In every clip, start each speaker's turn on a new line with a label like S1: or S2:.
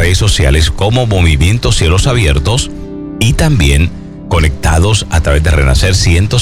S1: redes sociales como Movimiento Cielos Abiertos y también conectados a través de Renacer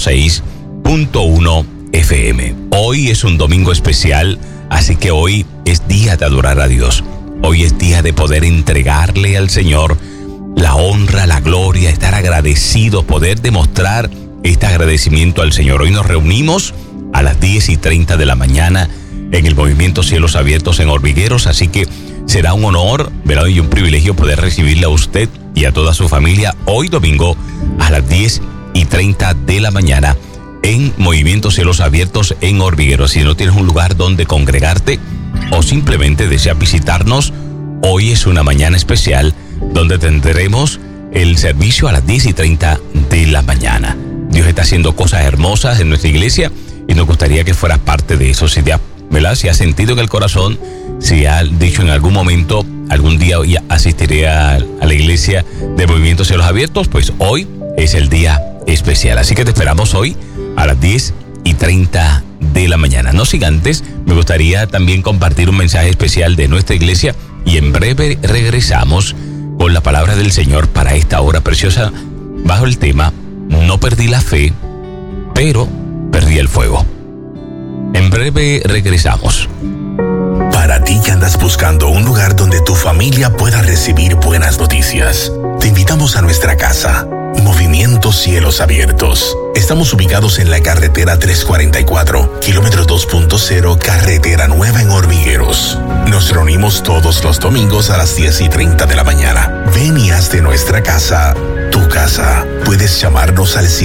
S1: 106.1 FM. Hoy es un domingo especial, así que hoy es día de adorar a Dios. Hoy es día de poder entregarle al Señor la honra, la gloria, estar agradecidos, poder demostrar este agradecimiento al Señor. Hoy nos reunimos a las 10:30 de la mañana en el Movimiento Cielos Abiertos en Hormigueros, así que será un honor, ¿verdad? Y un privilegio poder recibirle a usted y a toda su familia hoy domingo a las 10:30 de la mañana en Movimiento Cielos Abiertos en Hormigueros. Si no tienes un lugar donde congregarte o simplemente deseas visitarnos, hoy es una mañana especial donde tendremos el servicio a las 10:30 de la mañana. Dios está haciendo cosas hermosas en nuestra iglesia y nos gustaría que fueras parte de eso. Si te ha, ¿verdad? Si has sentido en el corazón, si has dicho en algún momento, algún día asistiré a la iglesia de Movimiento Cielos Abiertos, pues hoy es el día especial. Así que te esperamos hoy a las 10:30 de la mañana. No sin antes, me gustaría también compartir un mensaje especial de nuestra iglesia y en breve regresamos con la palabra del Señor para esta hora preciosa bajo el tema No perdí la fe, pero perdí el fuego. En breve regresamos.
S2: Para ti que andas buscando un lugar donde tu familia pueda recibir buenas noticias, te invitamos a nuestra casa, Movimiento Cielos Abiertos. Estamos ubicados en la carretera 344, kilómetro 2.0, carretera nueva en Hormigueros. Nos reunimos todos los domingos a las 10:30 de la mañana. Ven y haz de nuestra casa tu casa. Puedes llamarnos al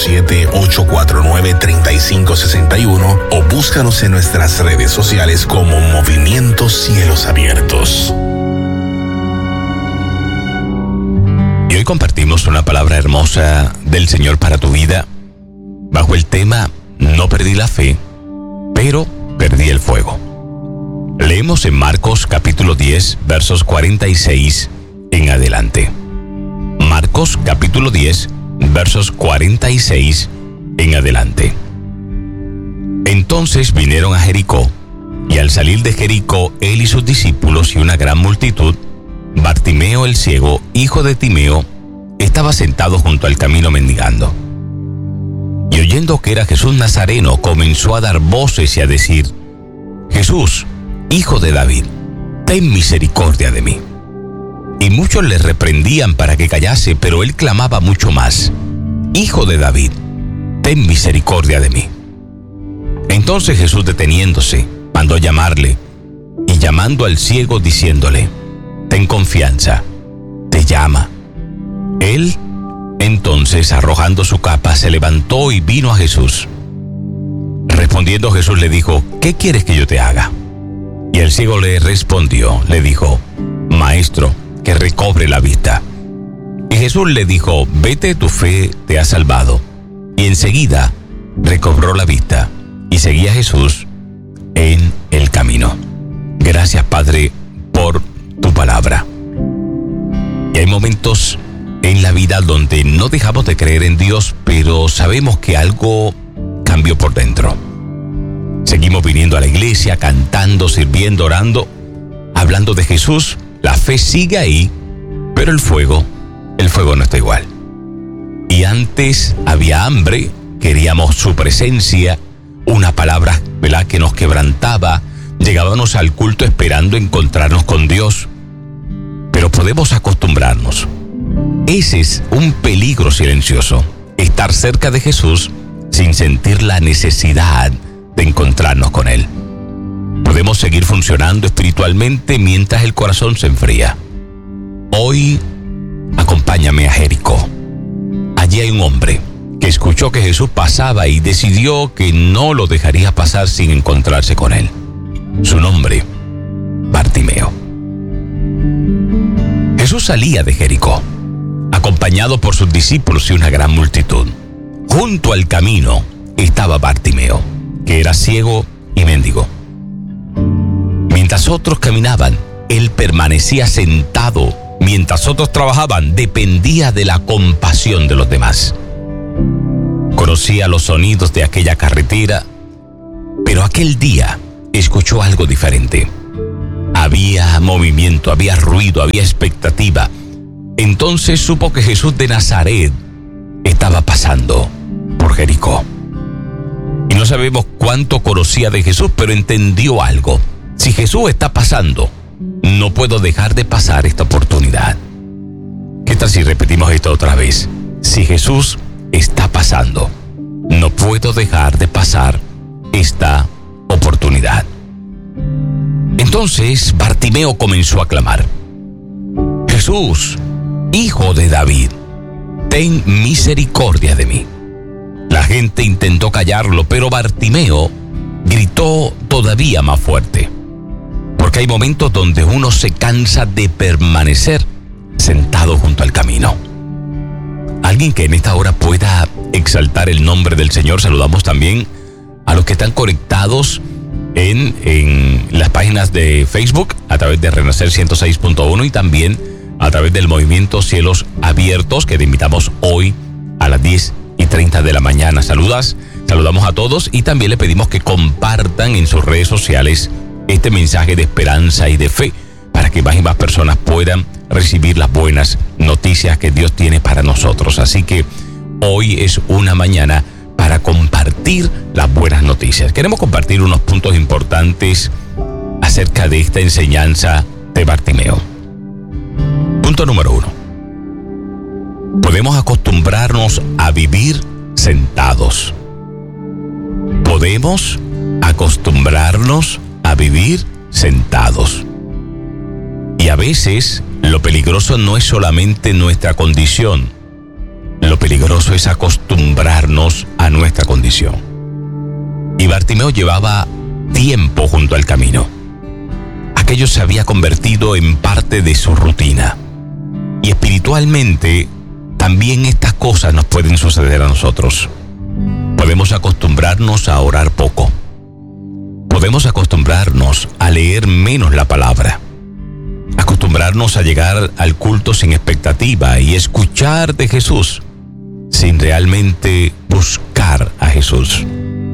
S2: 787-849-3561 o búscanos en nuestras redes sociales como Movimiento Cielos Abiertos.
S1: Y hoy compartimos una palabra hermosa del Señor para tu vida bajo el tema No perdí la fe, pero perdí el fuego. Leemos en Marcos capítulo 10, versos 46 en adelante. Marcos capítulo 10, versos 46 en adelante. Entonces vinieron a Jericó, y al salir de Jericó, él y sus discípulos y una gran multitud, Bartimeo el ciego, hijo de Timeo, estaba sentado junto al camino mendigando. Y oyendo que era Jesús Nazareno, comenzó a dar voces y a decir: Jesús, hijo de David, ten misericordia de mí. Y muchos le reprendían para que callase, pero él clamaba mucho más: Hijo de David, ten misericordia de mí. Entonces Jesús, deteniéndose, mandó llamarle, y llamando al ciego, diciéndole: Ten confianza, te llama. Él, entonces, arrojando su capa, se levantó y vino a Jesús. Respondiendo Jesús le dijo: ¿Qué quieres que yo te haga? Y el ciego le respondió, le dijo: Maestro, que recobre la vista. Y Jesús le dijo: Vete, tu fe te ha salvado. Y enseguida recobró la vista y seguía a Jesús en el camino. Gracias, Padre, por tu palabra. Y hay momentos en la vida donde no dejamos de creer en Dios, pero sabemos que algo cambió por dentro. Seguimos viniendo a la iglesia, cantando, sirviendo, orando, hablando de Jesús. La fe sigue ahí, pero el fuego no está igual. Y antes había hambre, queríamos su presencia, una palabra, ¿verdad?, que nos quebrantaba. Llegábamos al culto esperando encontrarnos con Dios, pero podemos acostumbrarnos. Ese es un peligro silencioso, estar cerca de Jesús sin sentir la necesidad de encontrarnos con Él. Podemos seguir funcionando espiritualmente mientras el corazón se enfría. Hoy, acompáñame a Jericó. Allí hay un hombre que escuchó que Jesús pasaba y decidió que no lo dejaría pasar sin encontrarse con Él. Su nombre, Bartimeo. Jesús salía de Jericó, acompañado por sus discípulos y una gran multitud. Junto al camino estaba Bartimeo, que era ciego y mendigo. Mientras otros caminaban, él permanecía sentado. Mientras otros trabajaban, dependía de la compasión de los demás. Conocía los sonidos de aquella carretera, pero aquel día escuchó algo diferente. había movimiento, había ruido, había expectativa. Entonces supo que Jesús de Nazaret estaba pasando por Jericó. Y no sabemos cuánto conocía de Jesús, pero entendió algo. Si Jesús está pasando, no puedo dejar de pasar esta oportunidad. ¿Qué tal si repetimos esto otra vez? Si Jesús está pasando, no puedo dejar de pasar esta oportunidad. Entonces Bartimeo comenzó a clamar: Jesús, Hijo de David, ten misericordia de mí. La gente intentó callarlo, pero Bartimeo gritó todavía más fuerte. Porque hay momentos donde uno se cansa de permanecer sentado junto al camino. Alguien que en esta hora pueda exaltar el nombre del Señor. Saludamos también a los que están conectados en las páginas de Facebook a través de Renacer 106.1 y también a través del movimiento Cielos Abiertos, que te invitamos hoy a las 10:30 de la mañana. Saludamos a todos y también le pedimos que compartan en sus redes sociales este mensaje de esperanza y de fe para que más y más personas puedan recibir las buenas noticias que Dios tiene para nosotros. Así que hoy es una mañana para compartir las buenas noticias. Queremos compartir unos puntos importantes acerca de esta enseñanza de Bartimeo. Punto número 1. Podemos acostumbrarnos a vivir sentados. Podemos acostumbrarnos a vivir sentados. Y a veces lo peligroso no es solamente nuestra condición. Lo peligroso es acostumbrarnos a nuestra condición. Y Bartimeo llevaba tiempo junto al camino. Aquello se había convertido en parte de su rutina. Y espiritualmente, también estas cosas nos pueden suceder a nosotros. Podemos acostumbrarnos a orar poco. Podemos acostumbrarnos a leer menos la palabra. Acostumbrarnos a llegar al culto sin expectativa y escuchar de Jesús sin realmente buscar a Jesús.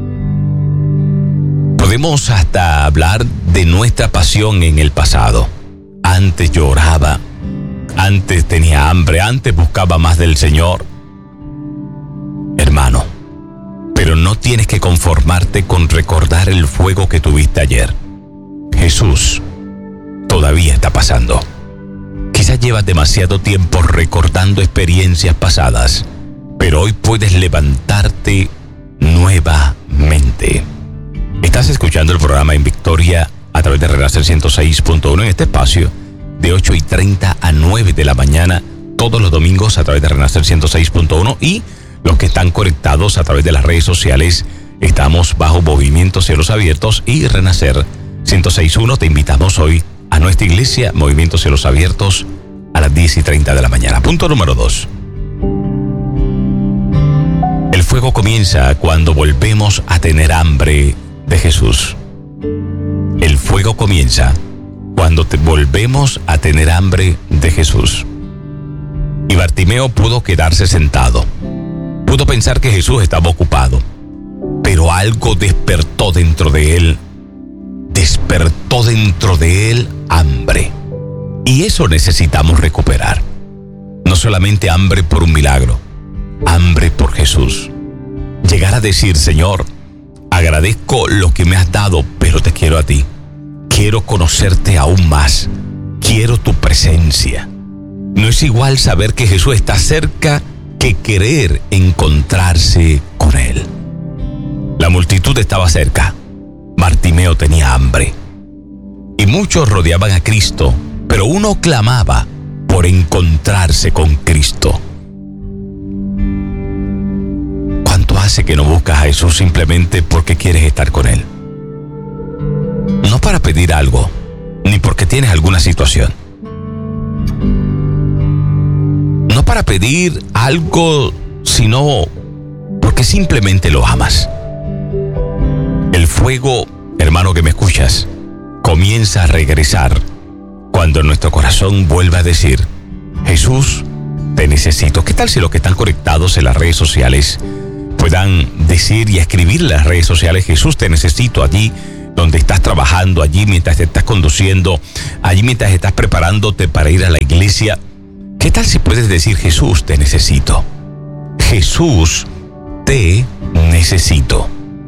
S1: Podemos hasta hablar de nuestra pasión en el pasado. Antes yo oraba, antes tenía hambre, antes buscaba más del Señor. Hermano, pero no tienes que conformarte con recordar el fuego que tuviste ayer. Jesús todavía está pasando. Quizás llevas demasiado tiempo recordando experiencias pasadas, pero hoy puedes levantarte nuevamente. Estás escuchando el programa En Victoria a través de Renacer 106.1 en este espacio de 8:30 a 9 de la mañana todos los domingos a través de Renacer 106.1 y los que están conectados a través de las redes sociales. Estamos bajo Movimiento Cielos Abiertos y Renacer 106.1. Te invitamos hoy a nuestra iglesia Movimiento Cielos Abiertos a las 10:30 de la mañana. Punto número 2. El fuego comienza cuando volvemos a tener hambre de Jesús. El fuego comienza cuando volvemos a tener hambre de Jesús. Y Bartimeo pudo quedarse sentado. Pudo pensar que Jesús estaba ocupado. Pero algo despertó dentro de él. Despertó dentro de él hambre. Y eso necesitamos recuperar. No solamente hambre por un milagro, hambre por Jesús. Llegar a decir: Señor, agradezco lo que me has dado, pero te quiero a ti. Quiero conocerte aún más. Quiero tu presencia. No es igual saber que Jesús está cerca que querer encontrarse con Él. La multitud estaba cerca. Bartimeo tenía hambre. Y muchos rodeaban a Cristo, pero uno clamaba por encontrarse con Cristo. ¿Cuánto hace que no buscas a Jesús simplemente porque quieres estar con Él? No para pedir algo, ni porque tienes alguna situación. No para pedir algo, sino porque simplemente lo amas. El fuego, hermano que me escuchas, comienza a regresar cuando nuestro corazón vuelve a decir: Jesús, te necesito. ¿Qué tal si los que están conectados en las redes sociales puedan decir y escribir en las redes sociales: Jesús, te necesito? Allí donde estás trabajando, allí mientras te estás conduciendo, allí mientras estás preparándote para ir a la iglesia. ¿Qué tal si puedes decir: Jesús, te necesito? Jesús, te necesito.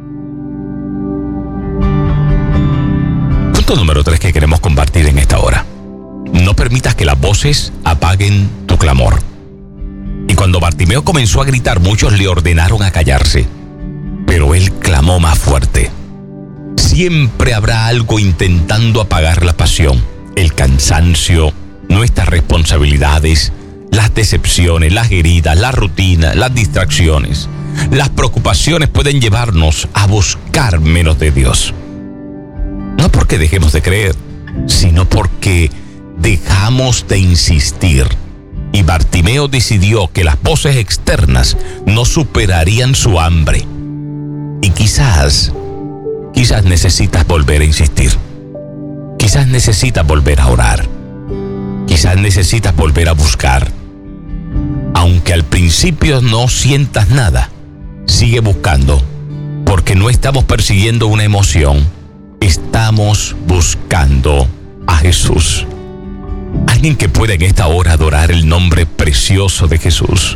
S1: Punto número 3 que queremos compartir en esta hora. No permitas que las voces apaguen tu clamor. Y cuando Bartimeo comenzó a gritar, muchos le ordenaron a callarse, pero él clamó más fuerte. Siempre habrá algo intentando apagar la pasión, el cansancio, nuestras responsabilidades, las decepciones, las heridas, la rutina, las distracciones. Las preocupaciones pueden llevarnos a buscar menos de Dios. No porque dejemos de creer, sino porque dejamos de insistir. Y Bartimeo decidió que las voces externas no superarían su hambre. Y quizás necesitas volver a insistir. Quizás necesitas volver a orar. Quizás necesitas volver a buscar. Aunque al principio no sientas nada, sigue buscando, porque no estamos persiguiendo una emoción, estamos buscando a Jesús. Alguien que pueda en esta hora adorar el nombre precioso de Jesús.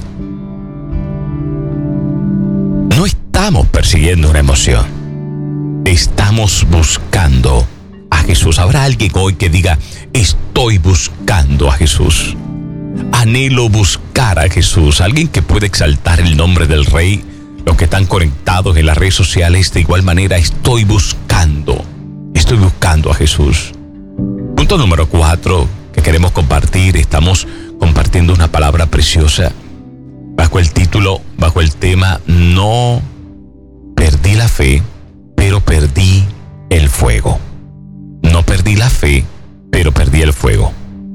S1: No estamos persiguiendo una emoción, estamos buscando a Jesús. ¿Habrá alguien hoy que diga: estoy buscando a Jesús? Anhelo buscar a Jesús. Alguien que pueda exaltar el nombre del Rey. Los que están conectados en las redes sociales, de igual manera, estoy buscando a Jesús. Punto número 4 que queremos compartir. Estamos compartiendo una palabra preciosa bajo el título, bajo el tema: no perdí la fe, pero perdí el fuego. No perdí la fe, pero perdí el fuego.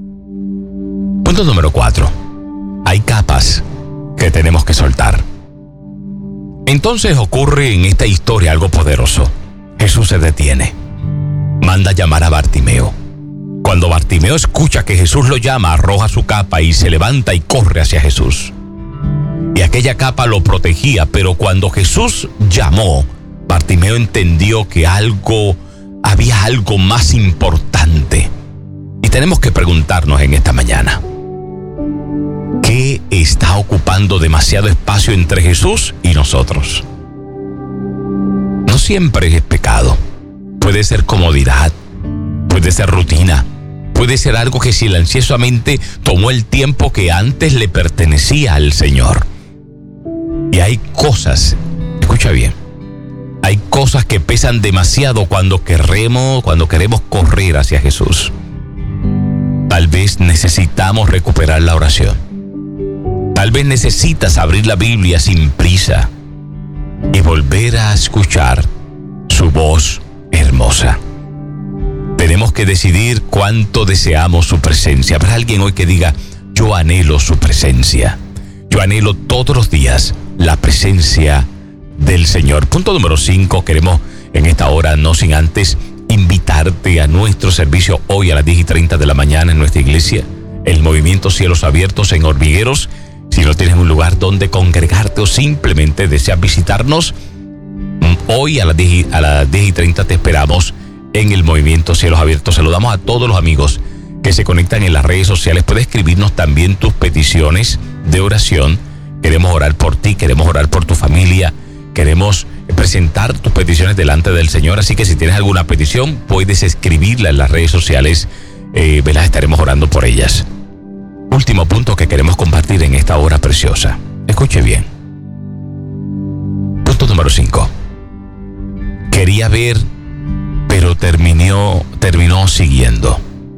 S1: Punto número 4. Hay capas que tenemos que soltar. Entonces ocurre en esta historia algo poderoso. Jesús se detiene. Manda llamar a Bartimeo. Cuando Bartimeo escucha que Jesús lo llama, arroja su capa y se levanta y corre hacia Jesús. Y aquella capa lo protegía, pero cuando Jesús llamó, Bartimeo entendió que había algo más importante. Y tenemos que preguntarnos en esta mañana: ¿qué está ocupando demasiado espacio entre Jesús y nosotros? No siempre es pecado. Puede ser comodidad, puede ser rutina, puede ser algo que silenciosamente tomó el tiempo que antes le pertenecía al Señor. Y hay cosas, escucha bien, hay cosas que pesan demasiado cuando queremos correr hacia Jesús. Tal vez necesitamos recuperar la oración. Tal vez necesitas abrir la Biblia sin prisa y volver a escuchar su voz hermosa. Tenemos que decidir cuánto deseamos su presencia. Habrá alguien hoy que diga: yo anhelo su presencia. Yo anhelo todos los días la presencia del Señor. Punto número 5. Queremos en esta hora, no sin antes, invitarte a nuestro servicio hoy a las 10:30 de la mañana en nuestra iglesia, el Movimiento Cielos Abiertos en Hormigueros. Si no tienes un lugar donde congregarte o simplemente deseas visitarnos, hoy a las 10:30 te esperamos en el Movimiento Cielos Abiertos. Saludamos a todos los amigos que se conectan en las redes sociales. Puedes escribirnos también tus peticiones de oración. Queremos orar por ti, queremos orar por tu familia, queremos presentar tus peticiones delante del Señor. Así que si tienes alguna petición, puedes escribirla en las redes sociales. Estaremos orando por ellas. Último punto que queremos compartir en esta hora preciosa. Escuche bien. Punto número 5. Quería ver, pero terminó siguiendo.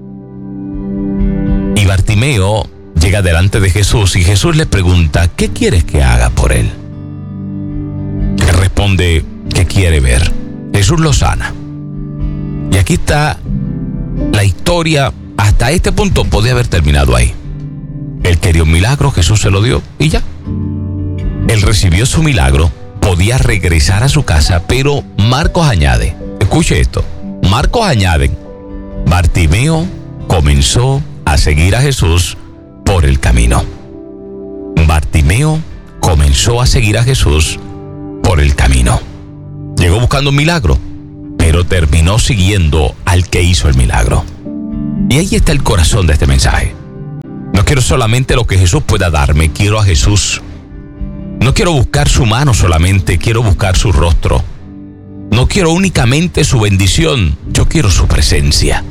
S1: Y Bartimeo llega delante de Jesús y Jesús le pregunta: ¿qué quieres que haga por él? Él responde que quiere ver. Jesús lo sana. Y aquí está la historia. Hasta este punto podía haber terminado ahí. Él quería un milagro, Jesús se lo dio y ya. Él recibió su milagro, podía regresar a su casa, pero Marcos añade, escuche esto, Marcos añade: Bartimeo comenzó a seguir a Jesús por el camino. Bartimeo comenzó a seguir a Jesús por el camino. Llegó buscando un milagro, pero terminó siguiendo al que hizo el milagro. Y ahí está el corazón de este mensaje. No quiero solamente lo que Jesús pueda darme, quiero a Jesús. No quiero buscar su mano solamente, quiero buscar su rostro. No quiero únicamente su bendición, yo quiero su presencia.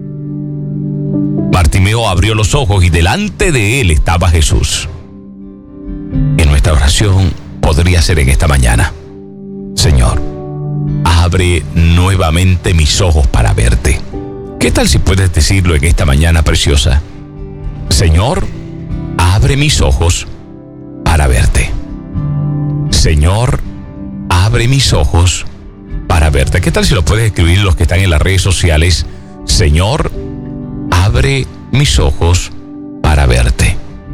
S1: Bartimeo abrió los ojos y delante de él estaba Jesús. Y nuestra oración podría ser en esta mañana: Señor, abre nuevamente mis ojos para verte. ¿Qué tal si puedes decirlo en esta mañana preciosa? Señor, abre mis ojos para verte. Señor, abre mis ojos para verte. ¿Qué tal si lo puedes escribir los que están en las redes sociales? Señor, abre mis ojos para verte.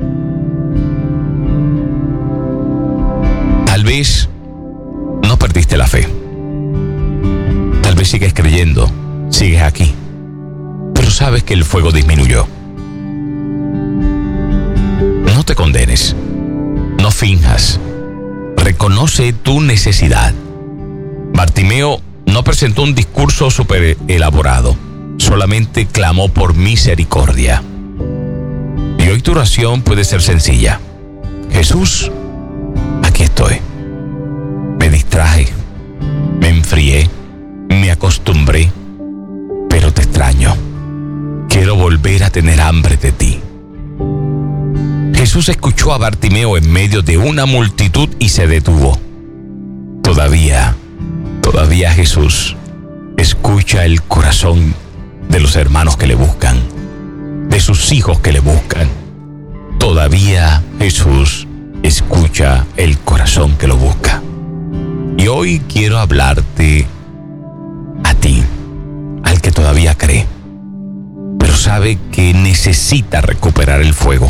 S1: Tal vez no perdiste la fe. Tal vez sigues creyendo, sigues aquí, pero sabes que el fuego disminuyó. No te condenes, no finjas, reconoce tu necesidad. Bartimeo no presentó un discurso súper elaborado, solamente clamó por misericordia. Y hoy tu oración puede ser sencilla: Jesús, aquí estoy. Me distraje, me enfrié, me acostumbré, pero te extraño. Quiero volver a tener hambre de ti. Jesús escuchó a Bartimeo en medio de una multitud y se detuvo. Todavía Jesús escucha el corazón de los hermanos que le buscan, de sus hijos que le buscan. Todavía Jesús escucha el corazón que lo busca. Y hoy quiero hablarte a ti, al que todavía cree, pero sabe que necesita recuperar el fuego.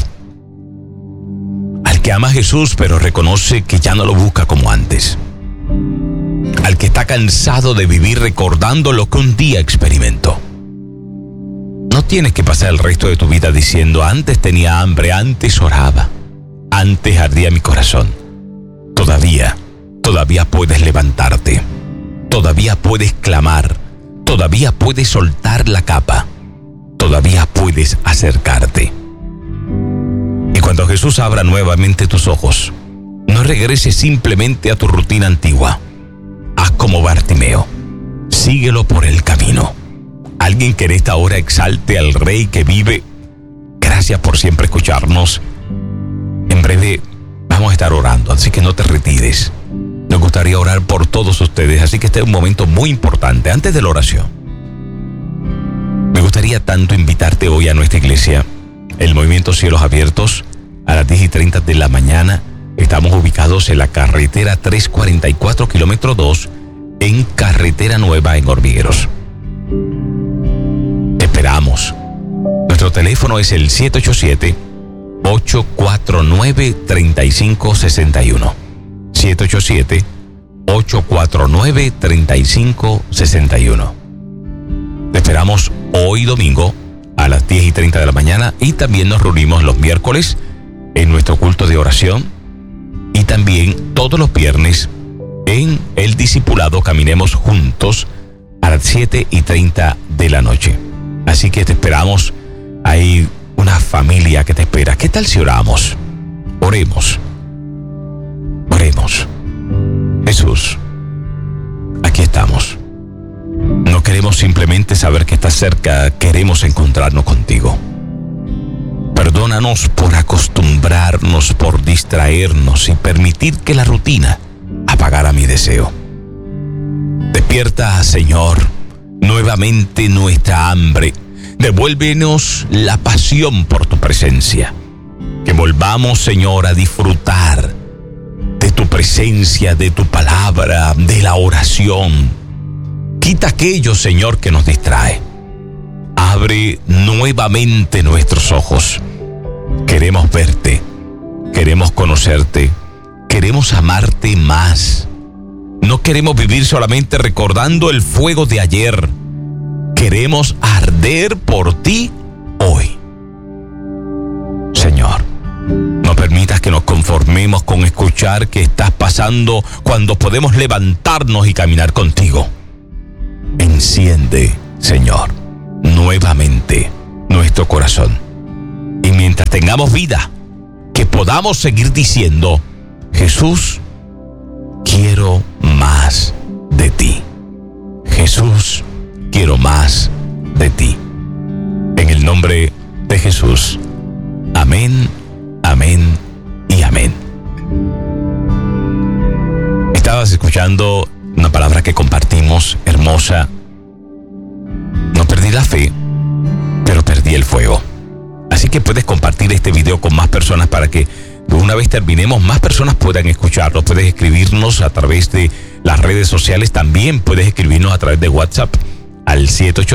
S1: Al que ama a Jesús, pero reconoce que ya no lo busca como antes. Al que está cansado de vivir recordando lo que un día experimentó. No tienes que pasar el resto de tu vida diciendo: antes tenía hambre, antes oraba, antes ardía mi corazón. Todavía puedes levantarte. Todavía puedes clamar. Todavía puedes soltar la capa. Todavía puedes acercarte. Y cuando Jesús abra nuevamente tus ojos, no regreses simplemente a tu rutina antigua. Haz como Bartimeo. Síguelo por el camino. Alguien que en esta hora exalte al Rey que vive. Gracias por siempre escucharnos. En breve vamos a estar orando, así que no te retires. Nos gustaría orar por todos ustedes, así que este es un momento muy importante. Antes de la oración, me gustaría tanto invitarte hoy a nuestra iglesia, el Movimiento Cielos Abiertos, a las 10:30 de la mañana. Estamos ubicados en la carretera 344, kilómetro 2, en Carretera Nueva, en Hormigueros. Te esperamos. Nuestro teléfono es el 787-849-3561. 787-849-3561. Te esperamos hoy domingo a las 10:30 de la mañana, y también nos reunimos los miércoles en nuestro culto de oración, y también todos los viernes en el discipulado Caminemos Juntos a las 7:30 de la noche. Así que te esperamos. Hay una familia que te espera. ¿Qué tal si oramos? Oremos. Jesús, aquí estamos. No queremos simplemente saber que estás cerca, queremos encontrarnos contigo. Perdónanos por acostumbrarnos, por distraernos y permitir que la rutina apagara mi deseo. Despierta, Señor, nuevamente nuestra hambre. Devuélvenos la pasión por tu presencia. Que volvamos, Señor, a disfrutar de tu presencia, de tu palabra, de la oración. Quita aquello, Señor, que nos distrae. Abre nuevamente nuestros ojos. Queremos verte, queremos conocerte, queremos amarte más. No queremos vivir solamente recordando el fuego de ayer. Queremos arder por ti hoy. Señor, no permitas que nos conformemos con escuchar que estás pasando cuando podemos levantarnos y caminar contigo. enciende, Señor, nuevamente nuestro corazón. Y mientras tengamos vida, que podamos seguir diciendo: Jesús, quiero más de ti. Jesús, quiero más de ti. En el nombre de Jesús. Amén, amén y amén. Estabas escuchando una palabra que compartimos, hermosa. No perdí la fe, pero perdí el fuego. Así que puedes compartir este video con más personas para que una vez terminemos, más personas puedan escucharlo. Puedes escribirnos a través de las redes sociales. También puedes escribirnos a través de WhatsApp al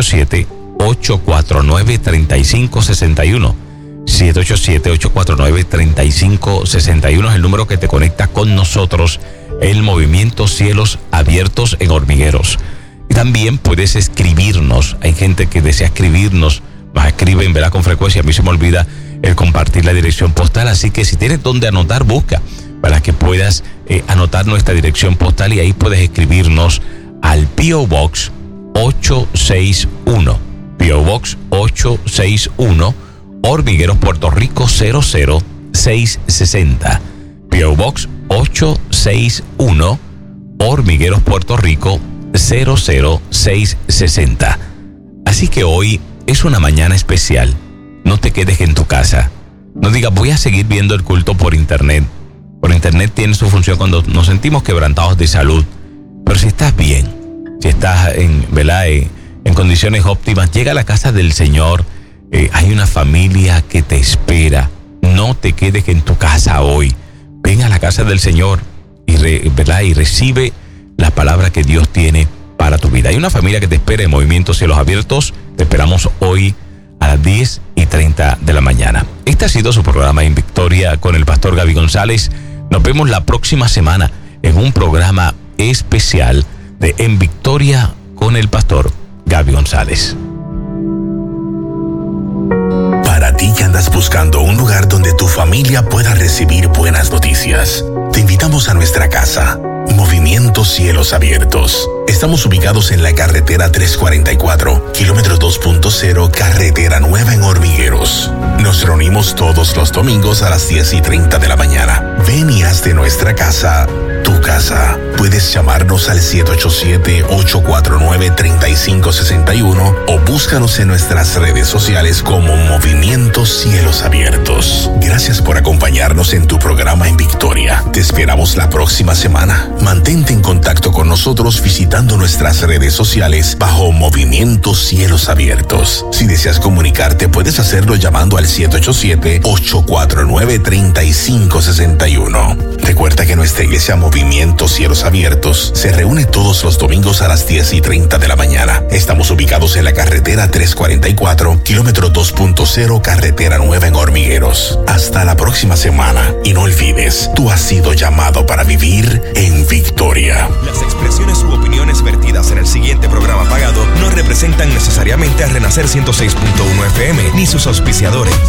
S1: 787-849-3561. 787-849-3561 es el número que te conecta con nosotros, el Movimiento Cielos Abiertos en Hormigueros. Y también puedes escribirnos. Hay gente que desea escribirnos, nos escriben, ¿verdad?, con frecuencia. A mí se me olvida el compartir la dirección postal, así que si tienes donde anotar, busca para que puedas anotar nuestra dirección postal, y ahí puedes escribirnos al P.O. Box 861, P.O. Box 861, Hormigueros, Puerto Rico 00660, P.O. Box 861, Hormigueros, Puerto Rico 00660. Así que hoy es una mañana especial. No te quedes en tu casa. No digas: voy a seguir viendo el culto por internet. Por internet tiene su función cuando nos sentimos quebrantados de salud. Pero si estás bien, si estás en condiciones óptimas, llega a la casa del Señor. Hay una familia que te espera. No te quedes en tu casa hoy. Ven a la casa del Señor y recibe la palabra que Dios tiene para tu vida. Hay una familia que te espera en Movimiento Cielos Abiertos. Te esperamos hoy a las 10:30 de la mañana. Este ha sido su programa En Victoria con el pastor Gaby González. Nos vemos la próxima semana en un programa especial de En Victoria con el pastor Gaby González.
S2: Para ti que andas buscando un lugar donde tu familia pueda recibir buenas noticias, te invitamos a nuestra casa, Movimiento Cielos Abiertos. Estamos ubicados en la carretera 344, kilómetro 2.0, carretera nueva en Hormigueros. Nos reunimos todos los domingos a las 10:30 de la mañana. Ven y haz de nuestra casa tu casa. Puedes llamarnos al 787-849-3561 o búscanos en nuestras redes sociales como Movimiento Cielos Abiertos. Gracias por acompañarnos en tu programa En Victoria. Te esperamos la próxima semana. Mantente en contacto con nosotros visitando nuestras redes sociales bajo Movimiento Cielos Abiertos. Si deseas comunicarte, puedes hacerlo llamando al 787-849-3561. Recuerda que nuestra iglesia Movimiento Cielos Abiertos se reúne todos los domingos a las 10:30 de la mañana. Estamos ubicados en la carretera 344, kilómetro 2.0, carretera nueva en Hormigueros. Hasta la próxima semana y no olvides, tú has sido llamado para vivir en victoria.
S3: Las expresiones u opiniones vertidas en el siguiente programa pagado no representan necesariamente a Renacer 106.1 FM ni sus auspiciadores.